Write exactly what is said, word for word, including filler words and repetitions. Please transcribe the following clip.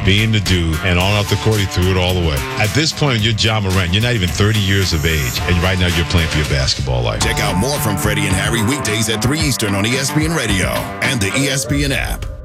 being the dude, and on off the court, he threw it all away. At this point, you're Ja Morant. You're not even thirty years of age, and right now you're playing for your basketball life. Check out more from Freddie and Harry weekdays at three Eastern on E S P N Radio and the E S P N app.